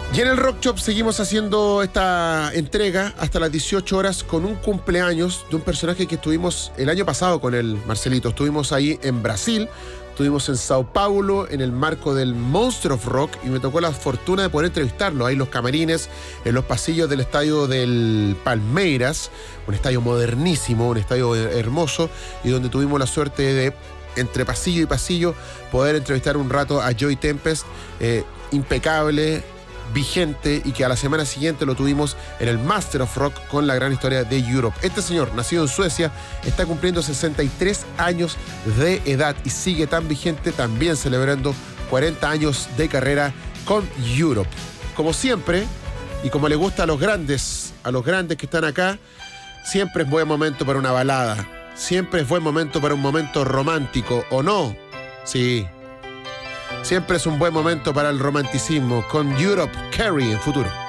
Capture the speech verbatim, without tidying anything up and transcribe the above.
Y en el Rock Shop seguimos haciendo esta entrega hasta las dieciocho horas con un cumpleaños de un personaje que estuvimos el año pasado con el Marcelito. Estuvimos ahí en Brasil, estuvimos en Sao Paulo en el marco del Monster of Rock y me tocó la fortuna de poder entrevistarlo ahí en los camarines, en los pasillos del estadio del Palmeiras, un estadio modernísimo, un estadio hermoso y donde tuvimos la suerte de, entre pasillo y pasillo, poder entrevistar un rato a Joey Tempest, eh, impecable, vigente, y que a la semana siguiente lo tuvimos en el Master of Rock con la gran historia de Europe. Este señor, nacido en Suecia, está cumpliendo sesenta y tres años de edad y sigue tan vigente, también celebrando cuarenta años de carrera con Europe. Como siempre, y como le gusta a los grandes, a los grandes que están acá, siempre es buen momento para una balada, siempre es buen momento para un momento romántico, ¿o no? Sí. Siempre es un buen momento para el romanticismo con Europe, Carrie en Futuro.